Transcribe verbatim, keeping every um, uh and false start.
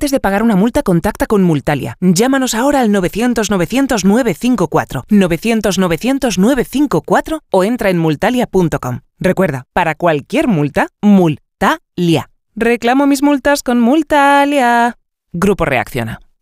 Antes de pagar una multa, contacta con Multalia. Llámanos ahora al novecientos novecientos nueve cinco cuatro, novecientos novecientos nueve cinco cuatro o entra en multalia punto com. Recuerda, para cualquier multa, Multalia. Reclamo mis multas con Multalia. Grupo Reacciona.